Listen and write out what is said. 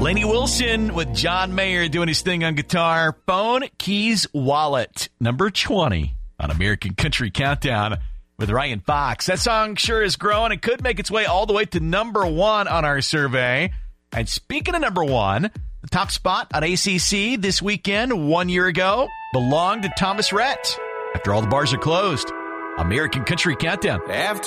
Lainey Wilson with John Mayer doing his thing on guitar. Phone, Keys, Wallet, number 20 on American Country Countdown with Ryan Fox. That song sure is growing. It could make its way all the way to number 1 on our survey. And speaking of number 1, the top spot on ACC this weekend 1 year ago belonged to Thomas Rhett. After all the bars are closed, American Country Countdown.